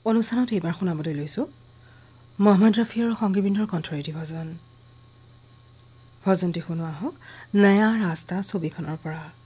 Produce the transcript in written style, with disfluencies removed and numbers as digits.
অনুষ্ঠানত এইবাৰ শুনাবলৈ লৈছোঁ মহম্মদ ৰাফি আৰু সংগীবৃন্দৰ কণ্ঠৰেদি ভজন। ভজনটি শুনোৱা হওক নয়া ৰাস্তা ছবিখনৰ পৰা।